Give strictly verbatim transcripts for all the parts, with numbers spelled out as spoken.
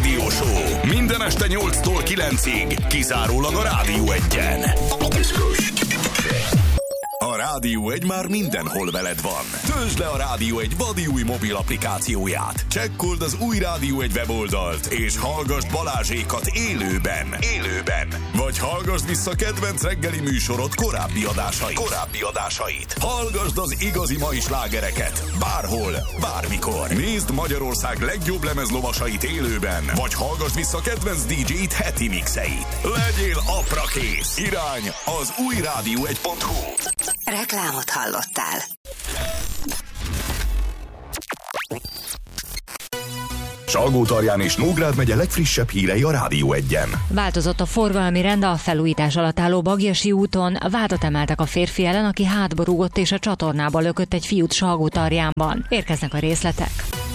Radio Show. Minden este nyolctól kilencig, kizárólag a Rádió Egyen. A Rádió Egy már mindenhol veled van. Töltsd le a Rádió Egy vadi új mobil applikációját. Csekkold az új Rádió Egy weboldalt, és hallgassd Balázsékat élőben. Élőben. Vagy hallgassd vissza kedvenc reggeli műsorod korábbi adásait. Korábbi adásait. Hallgassd az igazi mai slágereket. Bárhol, bármikor. Nézd Magyarország legjobb lemezlovasait élőben. Vagy hallgassd vissza kedvenc dé dzsét heti mixeit. Legyél aprakész. Irány az új rádió egy pont hú. Reklámot hallottál. Salgótarján és Nógrád megye legfrissebb hírei a Rádió Egyen. Változott a forgalmi rend a felújítás alatt álló Bagyasi úton. Vádat emeltek a férfi ellen, aki hátba rúgott és a csatornába lökött egy fiút Salgótarjánban. Érkeznek a részletek.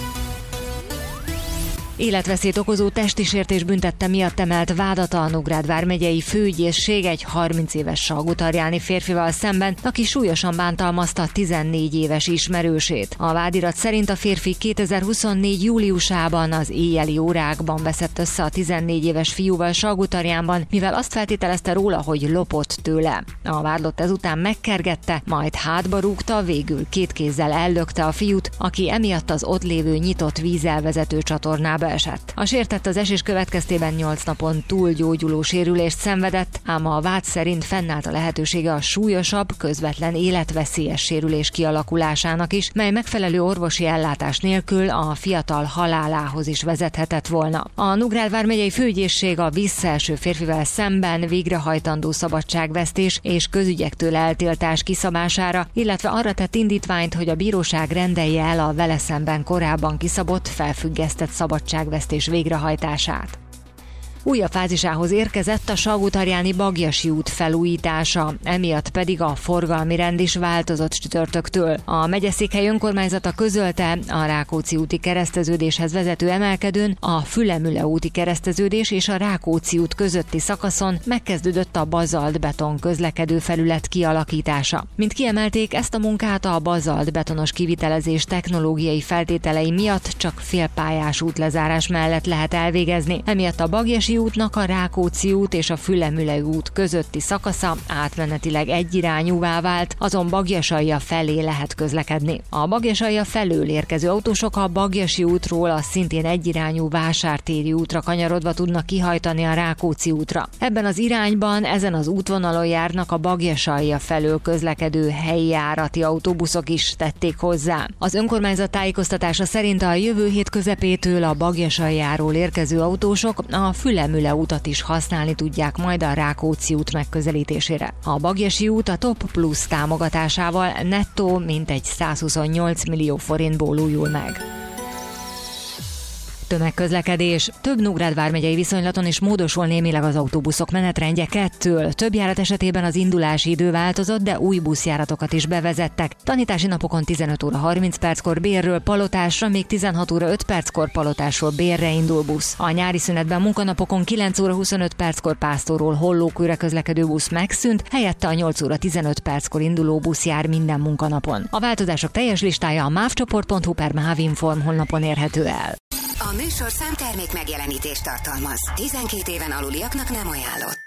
Életveszélyt okozó testi sértés büntette miatt emelt vádat a Nógrád vármegyei főügyészség egy harminc éves salgótarjáni férfival szemben, aki súlyosan bántalmazta tizennégy éves ismerősét. A vádirat szerint a férfi kétezer-huszonnégy júliusában az éjjeli órákban veszett össze a tizennégy éves fiúval Salgótarjánban, mivel azt feltételezte róla, hogy lopott tőle. A vádlott ezután megkergette, majd hátba rúgta, végül két kézzel ellökte a fiút, aki emiatt az ott lévő nyitott vízzel vezető csatornába esett. A sértett az esés következtében nyolc napon túl gyógyuló sérülést szenvedett, ám a vád szerint fennállt a lehetősége a súlyosabb, közvetlen életveszélyes sérülés kialakulásának is, mely megfelelő orvosi ellátás nélkül a fiatal halálához is vezethetett volna. A Nógrád vármegyei főügyészség a visszaeső férfivel szemben végrehajtandó szabadságvesztés és közügyektől eltiltás kiszabására, illetve arra tett indítványt, hogy a bíróság rendelje el a vele szemben korábban kiszabott, felfüggesztett szabadságvesztés végrehajtását. Újabb fázisához érkezett a salgótarjáni Bagyasi út felújítása, emiatt pedig a forgalmi rend is változott csütörtöktől. A megyeszékhely önkormányzata közölte, a Rákóczi úti kereszteződéshez vezető emelkedőn, a Fülemüle úti kereszteződés és a Rákóczi út közötti szakaszon megkezdődött a bazalt-beton közlekedő felület kialakítása. Mint kiemelték, ezt a munkát a bazalt-betonos kivitelezés technológiai feltételei miatt csak félpályás útlezárás mellett lehet elvégezni. Emiatt a Bagyasi útnak a Rákóczi út és a Fülemüle út közötti szakasza átmenetileg egyirányúvá vált, azon Bagyasalja felé lehet közlekedni. A Bagyasalja felől érkező autósok a Bagyasi útról a szintén egyirányú Vásártéri útra kanyarodva tudnak kihajtani a Rákóczi útra. Ebben az irányban ezen az útvonalon járnak a Bagyasalja felől közlekedő helyi járati autóbuszok is, tették hozzá. Az önkormányzat tájékoztatása szerint a jövő hét közepétől a Bagyasaljáról érkező autósok a Fülemüle utat is használni tudják majd a Rákóczi út megközelítésére. A Bagyasi út a Top Plus támogatásával nettó mintegy százhuszonnyolc millió forintból újul meg. Tömegközlekedés. Több Nógrád vármegyei viszonylaton is módosul némileg az autóbuszok menetrendje kettől. Több járat esetében az indulási idő változott, de új buszjáratokat is bevezettek. Tanítási napokon tizenöt óra harminc perckor Bérről Palotásra, még tizenhat óra öt perckor Palotásról Bérre indul busz. A nyári szünetben munkanapokon kilenc óra huszonöt perckor Pásztorról Hollókőre közlekedő busz megszűnt, helyette a nyolc óra tizenöt perckor induló busz jár minden munkanapon. A változások teljes listája a mávcsoport pont hu per mávinform honlapon érhető el. A műsorszám termék megjelenítést tartalmaz. tizenkét éven aluliaknak nem ajánlott.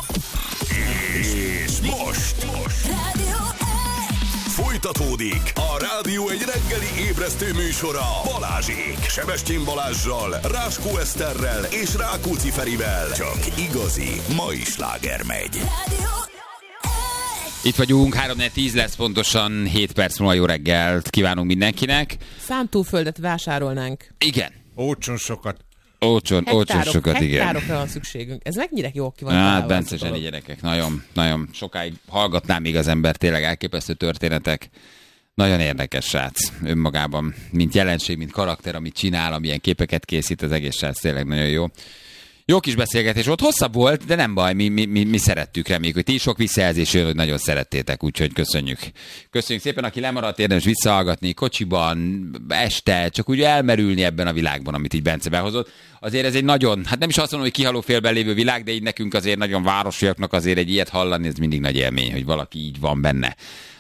És most, most. Rádió Egy. Folytatódik a Rádió Egy reggeli ébresztő műsora Balázsék. Sebestyén Balázssal, Ráskó Eszterrel és Rákóczi Ferivel. Csak igazi mai sláger megy. Rádió Itt vagyunk, három tíz lesz pontosan, hét perc múlva jó reggelt kívánunk mindenkinek. Szántóföldet vásárolnánk. Igen. Ócson sokat. Ócson, ócson sokat, igen. Hektárokra van szükségünk. Ez mennyire jó ki van Hát, találva Bence zseni gyerekek, nagyon, nagyon sokáig hallgatná még az ember, tényleg elképesztő történetek. Nagyon érdekes srác önmagában, mint jelenség, mint karakter, amit csinál, amilyen képeket készít, az egész srác tényleg nagyon jó. Jó kis beszélgetés volt, hosszabb volt, de nem baj, mi, mi, mi, mi szerettük, reméljük, hogy ti is sok visszajelzés jön, hogy nagyon szerettétek, úgyhogy köszönjük. Köszönjük szépen, aki lemaradt, érdemes visszahallgatni, kocsiban, este, csak úgy elmerülni ebben a világban, amit így Bence behozott. Azért ez egy nagyon, hát nem is azt mondom, hogy kihaló félben lévő világ, de így nekünk azért nagyon városiaknak azért egy ilyet hallani, ez mindig nagy élmény, hogy valaki így van benne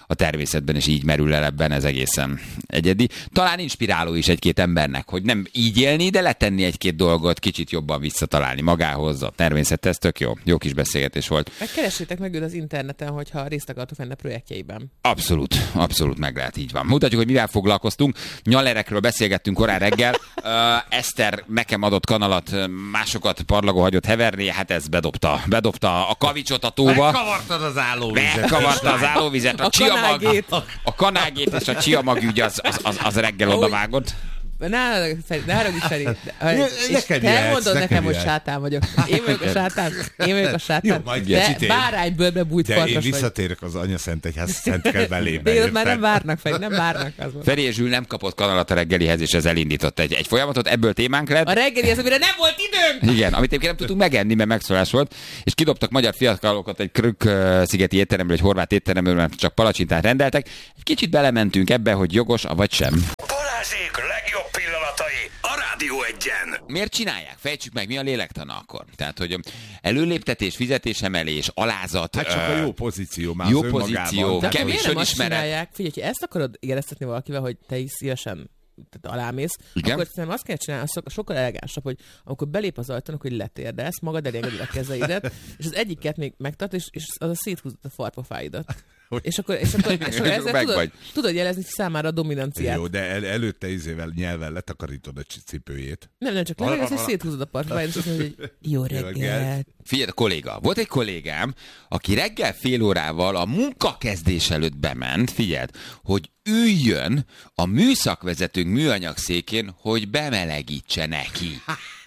a természetben, és így merül el ebben, ez egészen egyedi. Talán inspiráló is egy-két embernek, hogy nem így élni, de letenni egy-két dolgot, kicsit jobban visszatalálni magához, a természethez, tök jó. Jó kis beszélgetés volt. Megkeressétek meg őt az interneten, hogyha részt akartok venni a projektjeiben. Abszolút, abszolút meg lehet, így van. Mutatjuk, hogy mivel foglalkoztunk. Nyalerekről beszélgettünk korán reggel. Uh, Eszter nekem adott kanalat, másokat parlagó hagyott heverni, hát ez bedobta, bedobta a kavicsot a tóba. Megkavartad az állóvizet. Megkavarta az állóvizet, a, A csiamag, kanágét. a, a kanágét és a csiamag ügy az, az, az, az reggel odavágott. Ne haragudj, Feri, ne haragudj, Feri. Ne- És neked te jöhetsz, mondod neked nekem, hogy jöhetsz. sátán vagyok. Én vagyok a sátán. Én vagyok a Jó, sátán. majd De kicsit én. báránybőrbe bújt De én farkas vagy. visszatérek az Anya Szent Egyház Szent kell belébe. De ott már érted? nem várnak, Feri, nem várnak. Az van. Feri és Zsül nem kapott kanalat a reggelihez, és ez elindított egy, egy folyamatot, ebből témánk lett. A reggeli az, amire nem volt időnk! Igen, amit egyébként nem tudtunk megenni, mert megszólás volt, és kidobtak magyar fiatalokat egy Krük-szigeti étteremből, egy horvát étteremből, mert csak palacsintát rendeltek. Egy kicsit belementünk ebbe, hogy jogos, vagy sem. Balázsék legjobb pillanatai a Rádió Egyen. Miért csinálják? Fejtsük meg, mi a lélektana akkor. Tehát, hogy előléptetés, fizetésemelés, alázat. Hát csak ö, a jó pozíció már jó az önmagában. pozíció. De akkor Kevés miért nem azt önismeret. csinálják? Figyelj, ha ezt akarod éreztetni valakivel, hogy te is szívesen tehát alámész, Igen? akkor szerintem azt kell csinálni, so- sokkal elegánsabb, hogy amikor belép az ajtón, hogy letérdelsz, magad elé engeded a kezeidet, és az egyiket még megtart, és, és az a széthúzod a farpofáidat. És akkor, és akkor, és akkor ezzel Meg tudod, vagy. tudod jelezni számára a dominanciát. Jó, de el, előtte izével nyelven letakarítod a csi- cipőjét. Nem, nem, csak legalább hogy széthúzod a parfáját, és azt mondod, hogy jó reggelt. Figyelj, kolléga, volt egy kollégám, aki reggel fél órával a munkakezdés előtt bement, figyeld, hogy üljön a műszakvezetőnk műanyagszékén, hogy bemelegítse neki.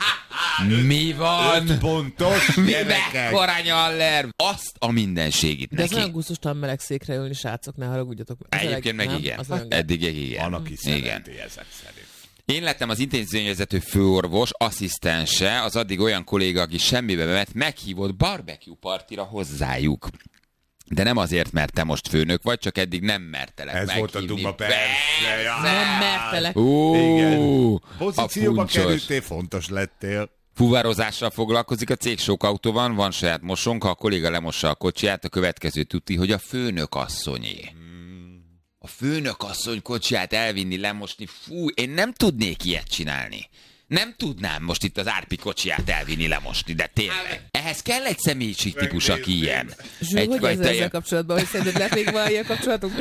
Mi van? Öt pontos Mi gyerekek. mekkora nyaller? Azt a mindenségit De ez neki. olyan gusztustalan meleg székre ülni, srácok, ne haragudjatok. Ez Egyébként elég- meg nem? igen. Az olyan- Eddig igen. Van, aki Igen. szereti ezek szerint. Én lettem az intézményvezető főorvos, asszisztense, az addig olyan kolléga, aki semmibe bement, meghívott barbecue partira hozzájuk. De nem azért, mert te most főnök vagy, csak eddig nem mertelek Ez meghívni. volt a duma, persze. Ja. Nem mertelek. Ó, Igen. a Pozícióba puncsos. kerültél, fontos lettél. Fuvarozással foglalkozik a cég, sok autó van, van saját mosonk, ha a kolléga lemossa a kocsiját, a következő tuti, hogy a főnök asszonyé. A főnök asszony kocsiját elvinni, lemosni, fú, én nem tudnék ilyet csinálni. Nem tudnám most itt az Árpi kocsiját elvinni, lemosni, de tényleg. Ehhez kell egy személyiségtípus, aki ilyen. Zsül, hogy fajta ezzel, ezzel ilyen- kapcsolatban, hogy szerinted lehet még van ilyen kapcsolatunk?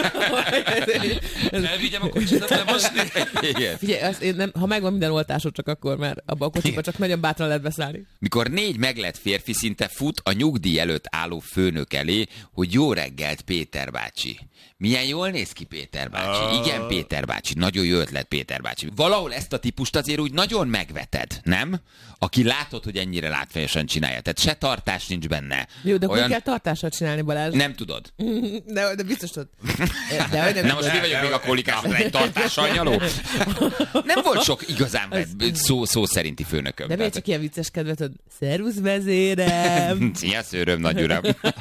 Elvigyem a kocsidat lemosni? Igen. Figyelj, azt én nem, ha megvan minden oltásod, csak akkor, mert abban a kocsiba csak nagyon bátran lehet beszállni. Mikor négy meglett férfi szinte fut a nyugdíj előtt álló főnök elé, hogy jó reggelt, Péter bácsi. Milyen jól néz ki Péter bácsi. Igen, Péter bácsi. Nagyon jó ötlet, Péter bácsi. Valahol ezt a típust azért úgy nagyon megveted, nem? Aki látod, hogy ennyire látványosan csinálja. Tehát se tartás nincs benne. Jó, de Olyan... kell tartással csinálni, Balázs? Nem tudod. De, de biztos tudod. De, hogy nem Na most mi vagyok még a kolikás, egy tartással nyaló? Nem volt sok igazán vett, szó, szó szerinti főnököm. De miért csak ilyen vicces kedvet, hogy szervusz vezérem! Szia, szőröm, nagy uram.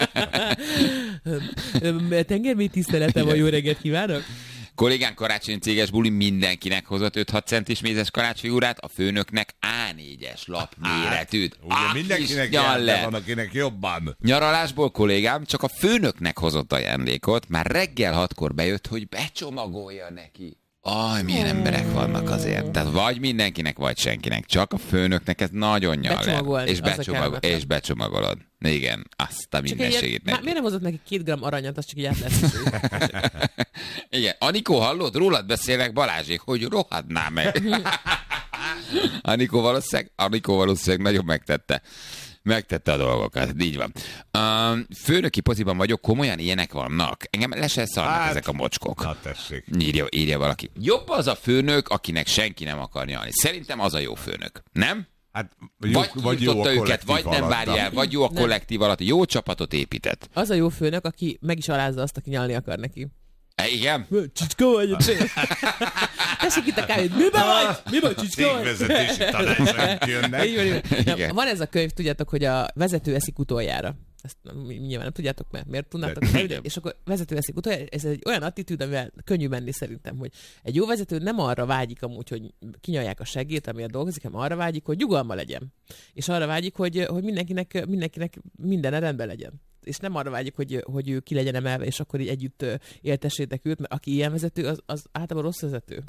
Tengermély tiszteletem, a jó reggelt kívánok! Kollégánk karácsonyi céges buli mindenkinek hozott öt-hat centis mézes karácsonyfigurát, a főnöknek á négyes lap méretűt. Ugye Ah, mindenkinek kis nyaller. jár, de van, akinek jobban. Nyaralásból kollégám csak a főnöknek hozott ajándékot, már reggel hatkor bejött, hogy becsomagolja neki. Aj, milyen emberek vannak azért. Tehát vagy mindenkinek, vagy senkinek. Csak a főnöknek ez nagyon nyaller. Becsomagolni, És, az a becsomagol, kellemetlen. és becsomagolod. Igen, azt a Csak egy mindenségét ilyet, neki. má- miért nem hozott neki két gram aranyat, az csak így át lesz. Igen. Anikó, hallod? Rólad beszélnek, Balázsék, hogy rohadná meg. Anikó valószínűleg, Anikó valószínűleg nagyon megtette. Megtette a dolgokat, így van. Um, főnöki poziban vagyok, komolyan ilyenek vannak. Engem le se szarnak Hát, ezek a mocskok. Na tessék. Írja, írja valaki. Jobb az a főnök, akinek senki nem akar nyalni. Szerintem az a jó főnök. Nem? Hát, jó, Vagy, vagy jó a kiirtotta őket, kollektív vagy nem alatta. várja el, vagy jó a Nem. kollektív alatt. Jó csapatot épített. Az a jó főnök, aki meg is alázza azt, aki nyalni akar neki. E, igen? Csicska vagy? Tessék itt a kávét. Mi vagy? Mi vagy, csicska vagy? Cégvezetési tanácsok jönnek. Így van, így van. Igen. Na, van ez a könyv, tudjátok, hogy a vezető eszik utoljára. Ezt nem, nyilván nem tudjátok, mert miért tudnátok? De- De, és akkor vezető eszik utoljára. Ez egy olyan attitűd, amivel könnyű menni szerintem, hogy egy jó vezető nem arra vágyik amúgy, hogy kinyalják a segét, amiért dolgozik, hanem arra vágyik, hogy nyugalma legyen. És arra vágyik, hogy, hogy mindenkinek, mindenkinek minden rendben legyen. és nem arra vágyjuk, hogy, hogy ő ki legyen emelve, és akkor így együtt éltessétek őt, mert aki ilyen vezető, az, az általában rossz vezető.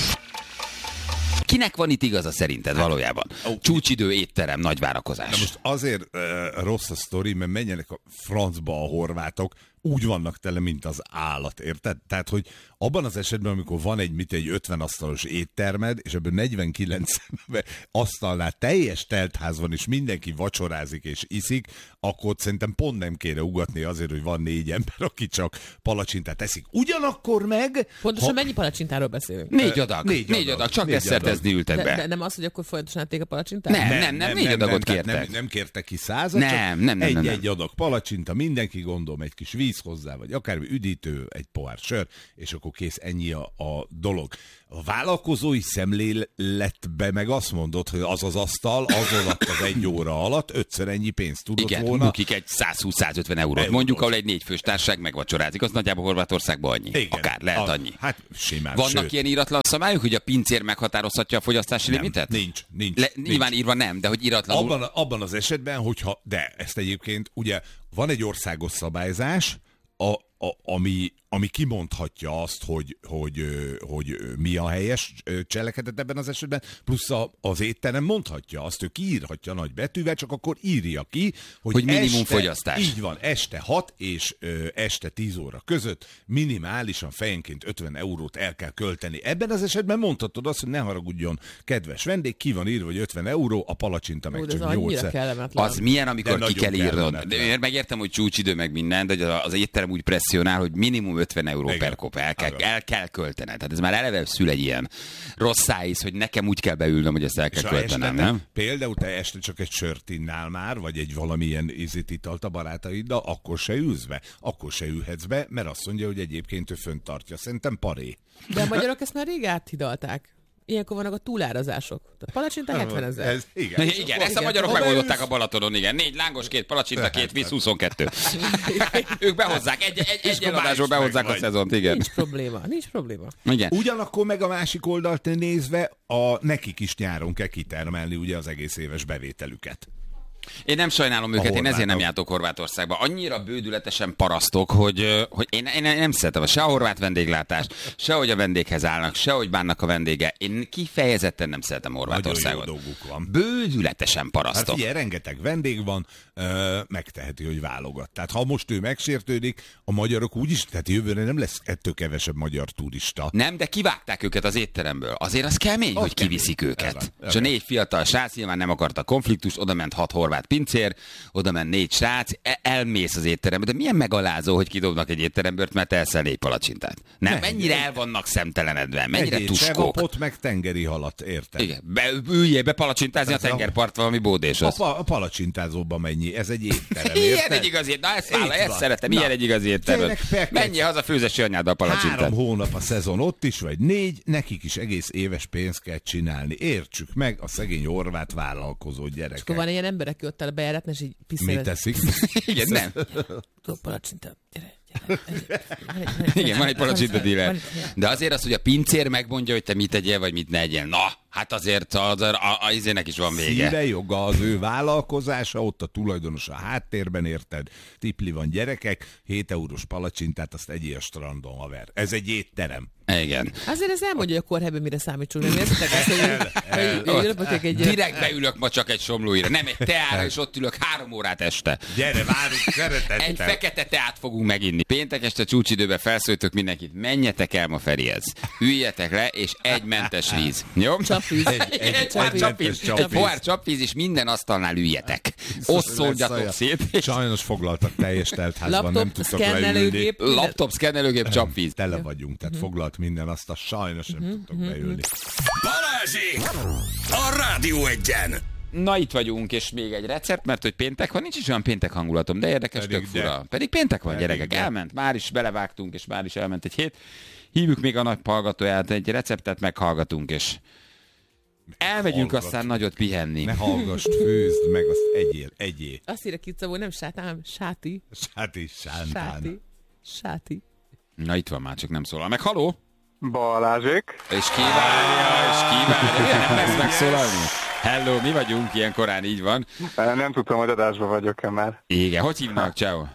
Kinek van itt igaza szerinted valójában? Oh. Csúcsidő, étterem, nagy várakozás. Na most azért uh, rossz a sztori, mert menjenek a francba a horvátok, úgy vannak tele, mint az állat, érted? Tehát, hogy abban az esetben, amikor van egy, mit egy ötven asztalos éttermed, és ebből negyvenkilenc asztalnál teljes teltház van, és mindenki vacsorázik és iszik, akkor szerintem pont nem kéne ugatni azért, hogy van négy ember, aki csak palacsintát eszik. Ugyanakkor meg... Pontosan ha... mennyi palacsintáról beszélünk? Négy adag. Négy, négy adag. adag. Csak desszertezni ültek be. De, de nem az, hogy akkor folyamatosan ették a palacsintát? Nem, nem, nem, nem négy nem, adagot nem, kértek. Nem, nem kértek ki százat, nem, csak nem, nem, nem, egy-egy nem, nem. adag palacsinta, mindenki gondolom egy kis víz hozzá, vagy akármi üdítő, egy pohár sör, és akkor kész, ennyi a, a dolog. A vállalkozói szemléletbe meg azt mondod, hogy az az asztal, az alatt az egy óra alatt ötször ennyi pénzt tudott igen, volna. bukik egy százhúsz-százötven eurót. Eurót. Mondjuk, ahol egy négyfős társaság megvacsorázik, az nagyjából Horvátországban annyi. Igen, akár lehet a, annyi. Hát simán. Vannak sőt. ilyen íratlan szabályok, hogy a pincér meghatározhatja a fogyasztási nem, limitet? Nincs, nincs. Le, nincs. Nyilván írva nem, de hogy íratlanul... Abban, abban az esetben, hogyha, de ezt egyébként, ugye van egy országos szabályzás, a, a, ami, ami kimondhatja azt, hogy, hogy, hogy mi a helyes cselekedet ebben az esetben, plusz a, az étterem mondhatja azt, ő kiírhatja nagy betűvel, csak akkor írja ki, hogy, hogy minimum este, fogyasztás. Így van, este hat és ö, este tíz óra között minimálisan fejenként ötven eurót el kell költeni. Ebben az esetben mondhatod azt, hogy ne haragudjon, kedves vendég, ki van írva, hogy ötven euró, a palacsinta meg Ó, csak nyolc. Az milyen, amikor de ki kell írnod. De megértem, hogy csúcsidő meg minden, de az étterem úgy presszionál, hogy minimum ötven euró igen, per kop el kell, el kell költened. Tehát ez már eleve szül egy ilyen rossz szájíz, hogy nekem úgy kell beülnöm, hogy ezt el kell költenem, nem? Például te este csak egy sört innál már, vagy egy valamilyen ízét italt a barátaiddal, akkor se ülsz be, akkor se ülhetsz be, mert azt mondja, hogy egyébként ő fönt tartja. Szerintem paré. De a magyarok ezt már rég áthidalták. Ilyenkor vannak a túlárazások. A palacsinta hetven ezer. Ez, igen, igen, igen, ezt a magyarok igen. megoldották a Balatonon, igen. Négy lángos, két palacsinta, két víz, huszonkettő. Ők behozzák, egy, egy, egy eladásról behozzák a szezont, igen. Nincs probléma, nincs probléma. Igen. Ugyanakkor meg a másik oldalt nézve, a, nekik is nyáron kell kitermelni ugye az egész éves bevételüket. Én nem sajnálom őket, én ezért nem jártok Horvátországba. Annyira bődületesen parasztok, hogy, hogy én, én nem szeretem se a horvát vendéglátást, se hogy a vendéghez állnak, se hogy bánnak a vendége. Én kifejezetten nem szeretem Horvátországot. Nagyon jó dolguk van. Bődületesen parasztok. Hát figyelj, rengeteg vendég van, ö, megteheti, hogy válogat. Tehát ha most ő megsértődik, a magyarok úgyis, tehát jövőre nem lesz ettől kevesebb magyar turista. Nem, de kivágták őket az étteremből. Azért az kemény, az hogy kemény. Kiviszik őket. Erre, erre. És a négy fiatal srác nyilván nem akarta konfliktust, oda ment hat horvát pincér, oda ment négy srác, elmész az étterembe. De milyen megalázó, hogy kidobnak egy étteremből, mert elszel négy palacsintát. Nem, ne, mennyire el vannak szemtelenedve, mennyire egy tuskók. Ott meg tengeri halat, érted? Igen, be, üljél be palacsintázni a tengerpart valami bódéshoz. A, a palacsintázóban mennyi? Ez egy étterem, ilyen egy igazi étterem. Na, ezt, vála, ezt szeretem, ilyen egy igazi étterem. Menjél haza főzesi anyád a palacsintát. Három hónap a szezon ott is, vagy négy, nekik is egész éves pénzt kell csinálni. Értsük meg a szegény horvát vállalkozó gyerekek. És akkor van ilyen emberek, aki ott a bejáratni, és így piszél. Mit teszik? Igen, nem. Tudok palacsinta, gyere. Igen, van egy palacsinta díler. De azért az, hogy a pincér megmondja, hogy te mit tegyél, vagy mit ne egyél. Na, hát azért az, a, a, a izének is van vége. Szíve joga az ő vállalkozása, ott a tulajdonos a háttérben, érted? Tipli van gyerekek, hét eurós palacsintát, azt egyél a strandon, haver. Ez egy étterem. Igen. Azért ez elmondja, hogy a kórhelyben mire számítsunk. Nem értetek ezt, hogy egy... Direkt beülök ma csak egy somlóira, nem egy teára, és ott ülök három órát este. Gyere, várunk, szeretettel. Egy fekete teát fogunk meginni. Péntek este csúcsidőben felszólítok mindenkit, menjetek el ma Ferihez. Üljetek le, és egy mentes víz. Jó? Csapvíz. Egy, egy, egy, egy, egy, csapvíz. egy pohár csapvíz, és minden asztalnál üljetek. Osszoljatok szét. És... Sajnos foglaltak teljes teltházban, nem tudtak leülni. Laptop, szkennelőgép, csapvíz. Tele vagyunk, tehát foglalt minden, azt a sajnos nem tudtak beülni. Balázsék! A Rádió Egyen! Na itt vagyunk, és még egy recept, mert hogy péntek van, nincs is olyan péntek hangulatom, de érdekes, Pedig tök fura. de. Pedig péntek van, Pedig gyerekek, de. elment, már is belevágtunk, és már is elment egy hét. Hívjuk még a nagy hallgatóját, egy receptet meghallgatunk, és elmegyünk Hallgat. aztán nagyot pihenni. Ne hallgass, főzd meg, azt egyél, egyél. Azt írja Kica, hogy nem sátán, sáti. Sáti, sántán. Sáti. Sáti. Na itt van már, csak nem szólal meg. Haló? Balázsék. És kívánja, és kívánja. Nem lesz megszólalni? Hello, mi vagyunk, ilyen korán így van. Nem tudtam, hogy adásban vagyok-e már. Igen, hogy hívnak? Ciao.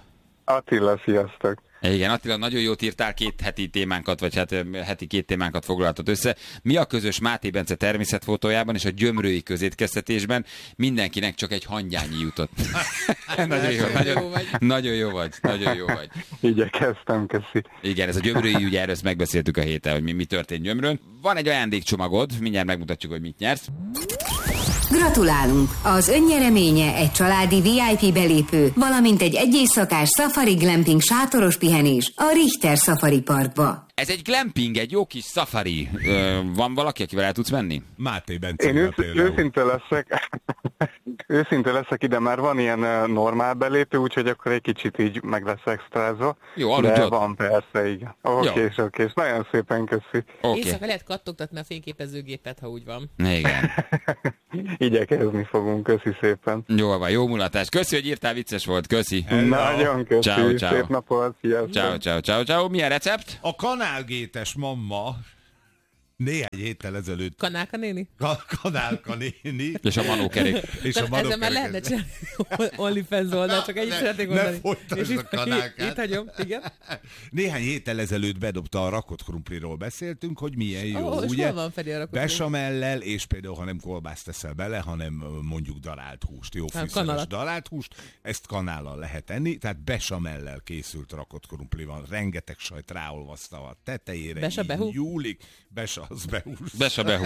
Attila, sziasztok! Igen, Attila, nagyon jót írtál, két heti témánkat, vagy hát heti két témánkat foglaltad össze. Mi a közös Máté Bence természetfotójában és a gyömrői közétkeztetésben? Mindenkinek csak egy hangyányi jutott. Nagyon jó, nagyon, jó vagy. Nagyon jó vagy, nagyon jó vagy. Igyekeztem, köszi. Igen, ez a gyömrői ügy, erről ezt megbeszéltük a héten, hogy mi, mi történt Gyömrön. Van egy ajándékcsomagod, mindjárt megmutatjuk, hogy mit nyersz. Gratulálunk! Az önnyereménye egy családi vé i pé belépő, valamint egy egyészakás safari glamping sátoros pihenés a Richter Safari Parkba. Ez egy glamping, egy jó kis safari. Ö, van valaki, akivel el tudsz menni? Máté Bence. Én ősz, őszinte leszek. Őszinte leszek, ide már van ilyen normál belépő, úgyhogy akkor egy kicsit így meg lesz extrázva. Jó, aludj de ott. van persze, igen. Oké, és oké, és nagyon szépen köszi. Okay. Éjszaka lehet kattogtatni a fényképezőgépet, ha úgy van. Igen. Igyekezni fogunk, köszi szépen. Jó van, jó mulatás. Köszi, hogy írtál, vicces volt. Köszi. Nagyon köszi, ciao, ciao. Szép napot, sziasztok. Ciao, ciao, ciao, ciao. Milyen recept? A kanálgétes mamma néhány héttel ezelőtt... Kanálka néni? Ka- kanálka néni. És a manókerék. És a Ezzel már lehetne csinálni OnlyFans oldalt, csak ennyit szeretnék mondani. És a kanálkát. Itt hagyom, igen. Néhány héttel ezelőtt bedobta a rakott krumpliról beszéltünk, hogy milyen jó, Ó, és ugye? hol van Feri a rakott krumpli? Besamellel, és például, ha nem kolbászt teszel bele, hanem mondjuk darált húst, jó fűszeres kanalat. darált húst, ezt kanállal lehet enni, tehát besamellel készült rakott krumpli van, rengeteg sajt ráolvaszta a tetejére, Besa behú? nyúlik, besa az behús. Besa behú.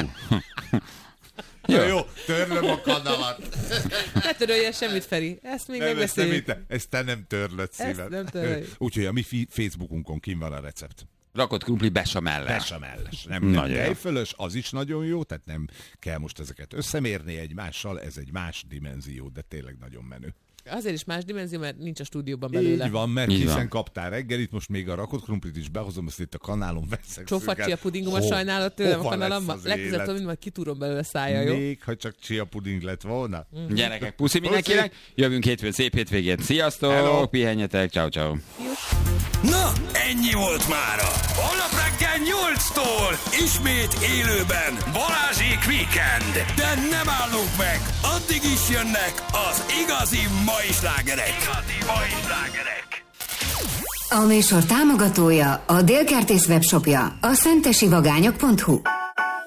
Jó. jó, törlöm a kanalat. Ne törölje semmit, Feri. Ezt még Nem, ezt, megbeszéljük. nem, ezt te nem törlöd szíved. Ezt nem töröljük. Úgyhogy a mi fi- Facebookunkon kim van a recept. Rakott krumpli besamellel. Besamelles. Nem, nem Nagyon jó. tejfölös, az is nagyon jó, tehát nem kell most ezeket összemérni egymással, ez egy más dimenzió, de tényleg nagyon menő. Azért is más dimenzió, mert nincs a stúdióban belőle. Így van, mert Így hiszen van. kaptál reggelit, most még a rakott krumplit is behozom, azt itt a kanálon veszek. Csófat chia pudingomat sajnálod tőlem a kanalamba? Legközelebb tudom, mind majd kitúrom belőle szája, jó? Még, ha csak chia puding lett volna. Mm. Gyerekek, puszi mindenkinek. Jövünk hétfőn, szép hétvégét. Sziasztok, Hello. pihenjetek, ciao, ciao. Na, ennyi volt mára. Holnap reggel nyolctól ismét élőben Balázsék Weekend. De nem állunk meg, addig is jönnek az igazi mai slágerek. Igazi mai slágerek. A műsor támogatója a Délkertész webshopja, a szentesivagányok pont hu.